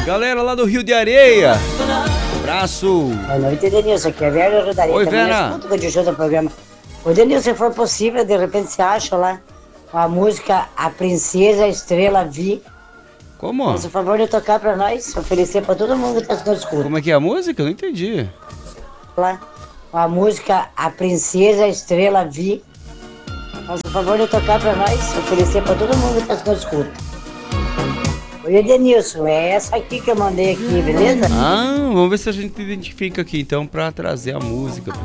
Galera lá do Rio de Areia. Abraço. Boa noite, Denilson. Aqui é a Vera Rodaria. Oi, também. Vera. Escuta o show do programa. Ô, Denilson, se for possível, de repente você acha lá a música A Princesa Estrela Vi. Como? Faz o favor de tocar pra nós, oferecer pra todo mundo que tá nos escuta. Como é que é a música? Eu não entendi. Lá, a música A Princesa Estrela Vi. Faz o favor de tocar pra nós, oferecer pra todo mundo que tá nos escuta. Oi, Denilson, é essa aqui que eu mandei aqui, beleza? Ah, vamos ver se a gente identifica aqui então pra trazer a música.